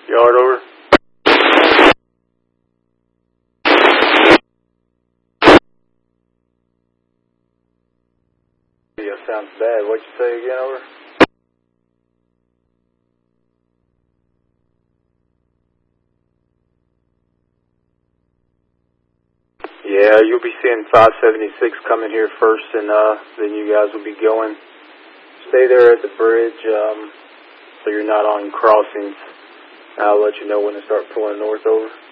Yard over. Yeah, sounds bad. What'd you say again, over? Yeah, you'll be seeing 576 coming here first, and then you guys will be going. Stay there at the bridge, so you're not on crossings. I'll let you know when to start pulling north over.